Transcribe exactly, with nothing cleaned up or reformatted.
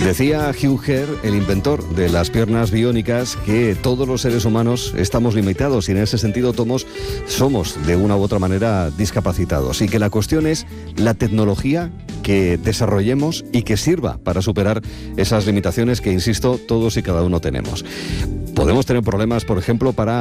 Decía Hugh Herr, el inventor de las piernas biónicas, que todos los seres humanos estamos limitados y en ese sentido tomos, somos de una u otra manera discapacitados, y que la cuestión es la tecnología que desarrollemos y que sirva para superar esas limitaciones que, insisto, todos y cada uno tenemos. Podemos tener problemas, por ejemplo, para